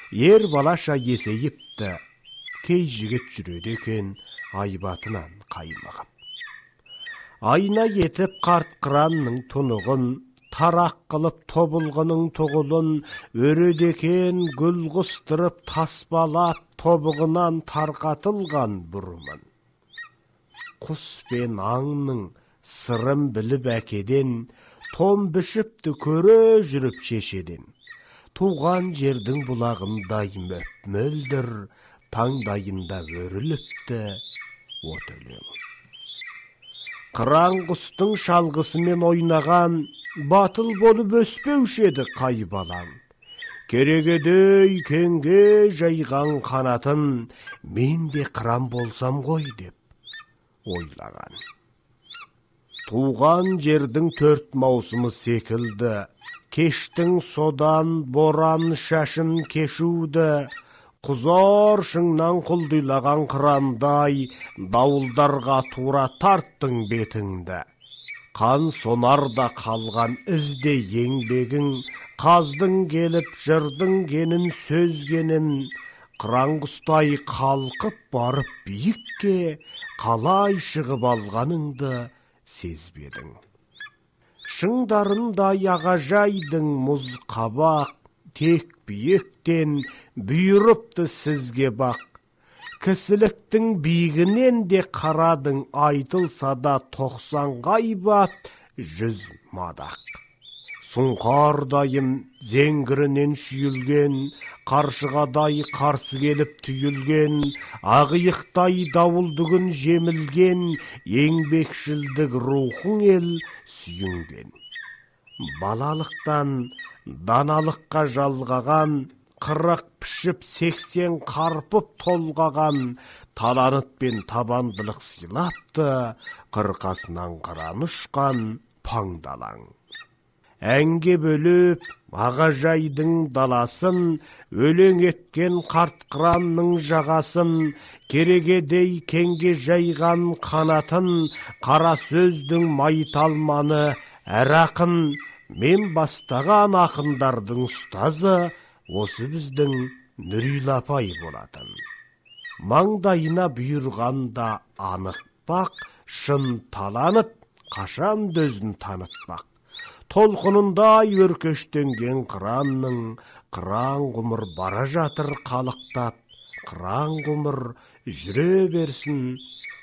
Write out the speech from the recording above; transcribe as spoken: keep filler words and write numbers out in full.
Ер балаша есейіпті, кей жігіт жүреді екен айбатынан қаймығып. Айна етіп қарт қыранның тұнығын, тарақ қылып тобылғының тұғылын, өредекен гүл құстырып таспалап тобығынан тарқатылған бұрымын. Құс пен аңның сырым біліп әкеден, том бішіпті көре жүріп шешеден. Туған жердің бұлағындай möп мөлдір, таңдайында өріліпті от өлең. Қыран құстың шалғысымен ойнаған, батыл болып өспеуші еді қай балаң. Керегедей кеңге жайған қанатын, мен де қыран болсам ғой деп ойлаған. Туған жердің төрт маусымы секілді, кештің содан боран шашын кешуді, құзар шыңнан құлдилаған қырандай, дауылдарға тура тарттың бетіңді. Қан сонарда қалған ізде еңбегің, қаздың келіп жырдың кенін сөзгенін, қыран құстай қалқып барып биікке, қалай шығып алғаныңды сезбедің. Шыңдарында ағажайдың мұз қабақ, тек биіктен бұйырыпты сізге бақ. Кісіліктің биігінен де қарадың, айтылса да тоқсан ғайбат, жүз мадақ. Сұңқардайым зеңгірінен шүйілген, қаршығадай қарсы келіп түйілген, ағиықтай дауылдығын жемілген, еңбекшілдік рухың ел сүйінген. Балалықтан даналыққа жалғаған, қырық пішіп сексен қарпып толғаған, талант пен табандылық сыйлапты, қырқасынан қыран ұшқан паңдалаң. Әнге бөліп ағажайдың даласын, өлең еткен қарт қыранның жағасын, керегедей кеңге жайған қанатын, қара сөздің майталманы әр ақын, мен бастаған ақындардың ұстазы осы біздің Нүрила апай болатын. Маңдайына бұйырғанда анық бақ, шын таланып қашан дөзін танытпақ. Толқынындай өркештенген қыранның, қыран ғұмыр бара жатыр қалықтап, қыран ғұмыр жүре берсін